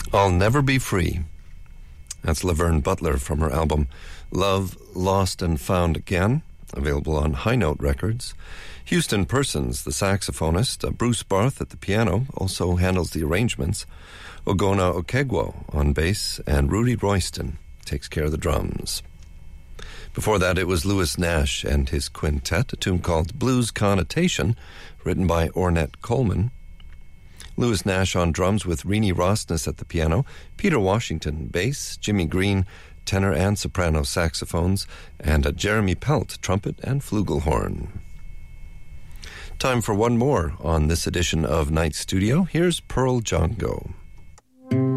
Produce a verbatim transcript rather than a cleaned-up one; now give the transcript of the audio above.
I'll Never Be Free. That's Laverne Butler from her album Love, Lost and Found Again, available on High Note Records. Houston Persons, the saxophonist, uh, Bruce Barth at the piano, also handles the arrangements. Ogona Okegwo on bass, and Rudy Royston takes care of the drums. Before that, it was Louis Nash and his quintet, a tune called Blues Connotation, written by Ornette Coleman. Louis Nash on drums with Renee Rosnes at the piano, Peter Washington bass, Jimmy Green tenor and soprano saxophones, and uh, Jeremy Pelt trumpet and flugelhorn. Time for one more on this edition of Night Studio. Here's Pearl Django.